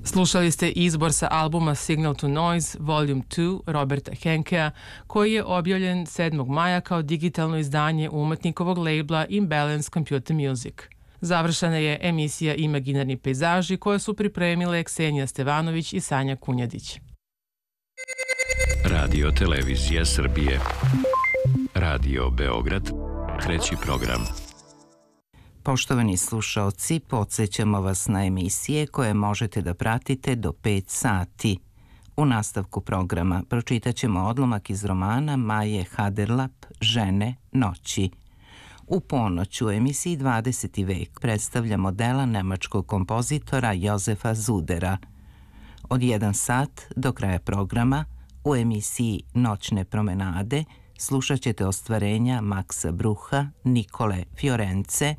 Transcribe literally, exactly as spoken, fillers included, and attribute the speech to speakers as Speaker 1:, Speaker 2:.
Speaker 1: Slušali ste izbor sa albuma Signal to Noise Volume dva Roberta Henkea, koji je objavljen sedmog maja kao digitalno izdanje umetnikovog labela Imbalance Computer Music. Završena je emisija Imaginarni pejzaži koje su pripremile Ksenija Stevanović i Sanja Kunjadić.
Speaker 2: Radio Televizija Srbije. Radio Beograd. Treći program.
Speaker 3: Poštovani slušaoci, podsjećamo vas na emisije koje možete da pratite do pet sati. U nastavku programa pročitat ćemo odlomak iz romana Maje Haderlap Žene noći. U ponoć u emisiji dvadeseti vek predstavljamo dela nemačkog kompozitora Jozefa Zudera. Od jedan sat do kraja programa u emisiji Noćne promenade slušat ćete ostvarenja Maksa Bruha, Nikole Fiorence,